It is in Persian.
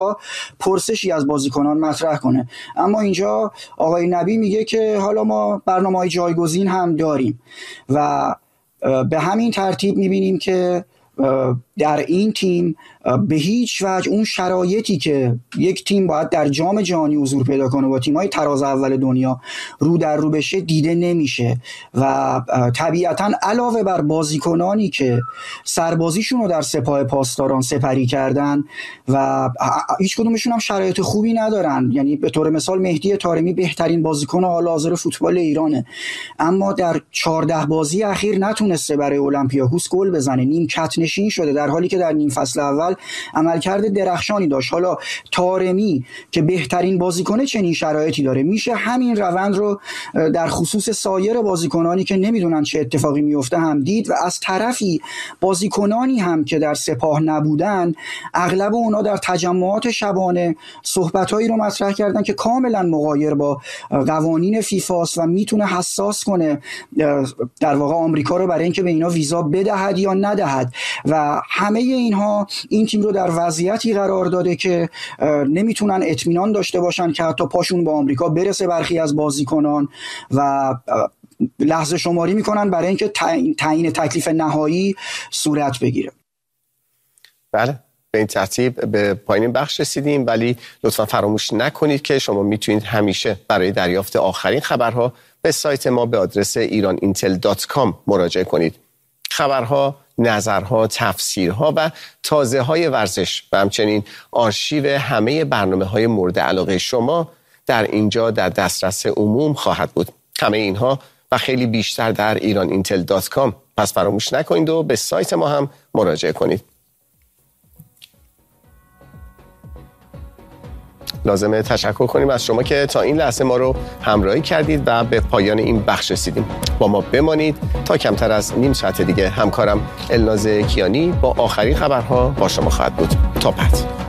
پرسشی از بازیکنان مطرح کنه. اما اینجا آقای نبی میگه که حالا ما برنامه‌های جایگزین هم داریم و به همین ترتیب میبینیم که در این تیم به هیچ وجه اون شرایطی که یک تیم باید در جام جهانی حضور پیدا کنه با تیم‌های تراز اول دنیا رو در رو بشه دیده نمیشه و طبیعتاً علاوه بر بازیکنانی که سربازیشون رو در سپاه پاسداران سپری کردن و هیچ کدومشون هم شرایط خوبی ندارن، یعنی به طور مثال مهدی طارمی بهترین بازیکن حال حاضر فوتبال ایرانه، اما در 14 بازی اخیر نتونسته برای اولمپیاکوس گل بزنه، نیمکت نشین شده، در حالی که در نیم فصل اول عملکرد درخشانی داشت. حالا طارمی که بهترین بازیکن چنین شرایطی داره، میشه همین روند رو در خصوص سایر بازیکنانی که نمیدونن چه اتفاقی میفته هم دید و از طرفی بازیکنانی هم که در سپاه نبودن اغلب اونا در تجمعات شبانه صحبتایی رو مطرح کردن که کاملا مغایر با قوانین فیفا است و میتونه حساس کنه در واقع آمریکا رو برای اینکه به اینا ویزا بدهد یا ندهد و همه اینها این تیم رو در وضعیتی قرار داده که نمیتونن اطمینان داشته باشن که حتی پاشون با آمریکا برسه برخی از بازیکنان و لحظه شماری میکنن برای اینکه تعیین تکلیف نهایی صورت بگیره. بله، به این ترتیب به پایین بخش رسیدیم، ولی لطفا فراموش نکنید که شما میتونید همیشه برای دریافت آخرین خبرها به سایت ما به آدرس iranintel.com مراجعه کنید. خبرها، نظرها، تفسیرها و تازه‌های ورزش و همچنین آرشیو همه برنامه‌های مورد علاقه شما در اینجا در دسترس عموم خواهد بود. همه اینها و خیلی بیشتر در iranintel.com. پس فراموش نکنید و به سایت ما هم مراجعه کنید. لازمه تشکر کنیم از شما که تا این لحظه ما رو همراهی کردید و به پایان این بخش رسیدیم. با ما بمانید تا کمتر از نیم ساعت دیگه همکارم الناز کیانی با آخرین خبرها با شما خواهد بود. تا بعد.